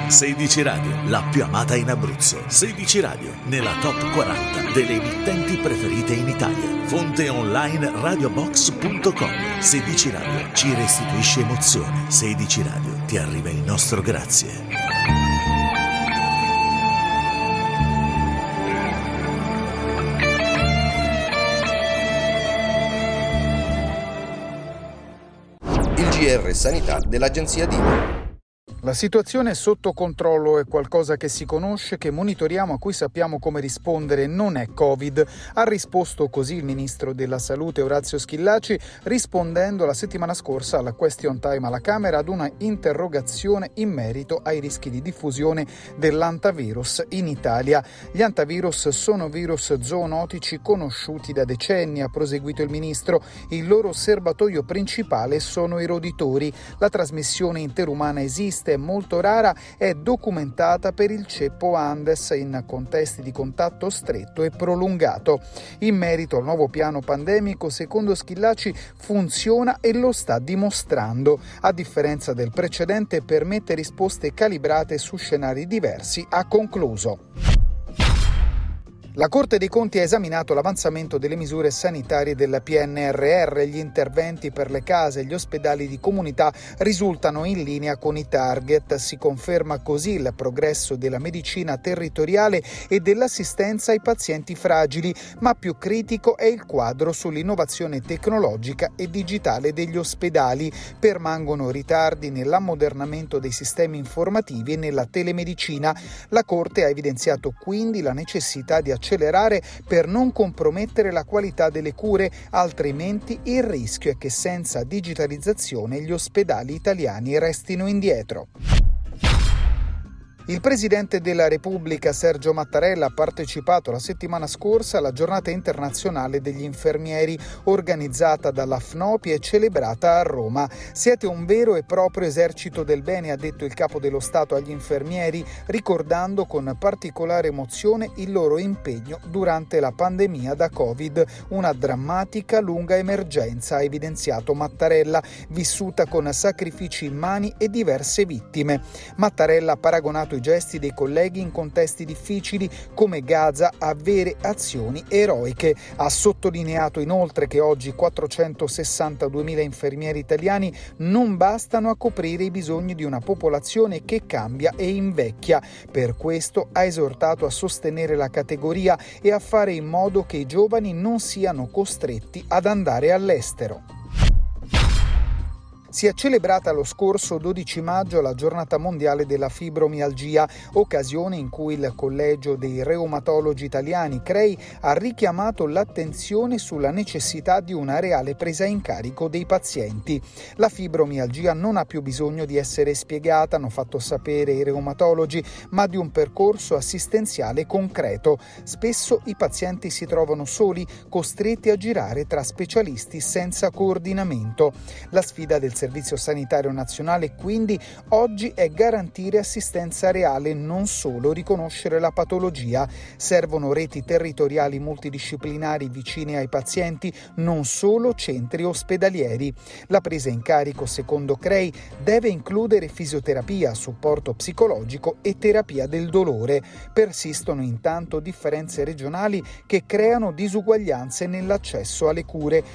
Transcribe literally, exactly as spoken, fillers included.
sedici Radio, la più amata in Abruzzo. sedici Radio, nella top quaranta delle emittenti preferite in Italia. Fonte online radiobox punto com. sedici Radio ci restituisce emozione. sedici Radio ti arriva il nostro grazie. Il G R Sanità dell'Agenzia Dimo. La situazione è sotto controllo, è qualcosa che si conosce, che monitoriamo, a cui sappiamo come rispondere, non è Covid. Ha risposto così il ministro della Salute Orazio Schillaci, rispondendo la settimana scorsa alla question time alla Camera ad una interrogazione in merito ai rischi di diffusione dell'antavirus in Italia. Gli antavirus sono virus zoonotici conosciuti da decenni, ha proseguito il ministro. Il loro serbatoio principale sono i roditori. La trasmissione interumana esiste, è molto rara, è documentata per il ceppo Andes in contesti di contatto stretto e prolungato. In merito al nuovo piano pandemico, secondo Schillaci funziona e lo sta dimostrando. A differenza del precedente, permette risposte calibrate su scenari diversi, ha concluso. La Corte dei Conti ha esaminato l'avanzamento delle misure sanitarie del P N R R. Gli interventi per le case e gli ospedali di comunità risultano in linea con i target. Si conferma così il progresso della medicina territoriale e dell'assistenza ai pazienti fragili, ma più critico è il quadro sull'innovazione tecnologica e digitale degli ospedali. Permangono ritardi nell'ammodernamento dei sistemi informativi e nella telemedicina. La Corte ha evidenziato quindi la necessità di accelerare per non compromettere la qualità delle cure, altrimenti il rischio è che senza digitalizzazione gli ospedali italiani restino indietro. Il Presidente della Repubblica Sergio Mattarella ha partecipato la settimana scorsa alla Giornata internazionale degli infermieri organizzata dalla F N O P I e celebrata a Roma. Siete un vero e proprio esercito del bene, ha detto il Capo dello Stato agli infermieri, ricordando con particolare emozione il loro impegno durante la pandemia da Covid, una drammatica lunga emergenza, ha evidenziato Mattarella, vissuta con sacrifici immani e diverse vittime. Mattarella ha paragonato i gesti dei colleghi in contesti difficili come Gaza a vere azioni eroiche. Ha sottolineato inoltre che oggi quattrocentosessantaduemila infermieri italiani non bastano a coprire i bisogni di una popolazione che cambia e invecchia. Per questo ha esortato a sostenere la categoria e a fare in modo che i giovani non siano costretti ad andare all'estero. Si è celebrata lo scorso dodici maggio la giornata mondiale della fibromialgia, occasione in cui il Collegio dei Reumatologi Italiani, C R E I, ha richiamato l'attenzione sulla necessità di una reale presa in carico dei pazienti. La fibromialgia non ha più bisogno di essere spiegata, hanno fatto sapere i reumatologi, ma di un percorso assistenziale concreto. Spesso i pazienti si trovano soli, costretti a girare tra specialisti senza coordinamento. La sfida del Servizio Sanitario Nazionale quindi oggi è garantire assistenza reale, non solo riconoscere la patologia. Servono reti territoriali multidisciplinari vicine ai pazienti, non solo centri ospedalieri. La presa in carico, secondo C R E I, deve includere fisioterapia, supporto psicologico e terapia del dolore. Persistono intanto differenze regionali che creano disuguaglianze nell'accesso alle cure.